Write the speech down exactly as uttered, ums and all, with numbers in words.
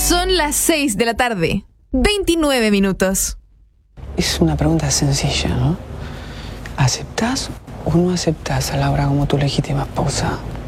Son las seis de la tarde, veintinueve minutos. Es una pregunta sencilla, ¿no? ¿Aceptás o no aceptás a Laura como tu legítima esposa?